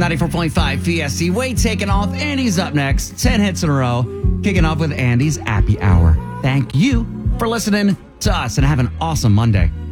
94.5 VSC. Wade taking off. Andy's up next. 10 hits in a row. Kicking off with Andy's Happy Hour. Thank you for listening to us and have an awesome Monday.